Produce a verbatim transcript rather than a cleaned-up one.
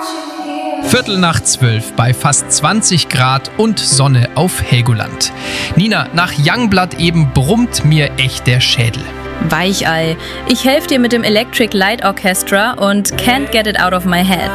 Viertel nach zwölf bei fast zwanzig Grad und Sonne auf Helgoland. Nina, nach Youngblood eben brummt mir echt der Schädel. Weichei. Ich helfe dir mit dem Electric Light Orchestra und Can't Get It Out of My Head.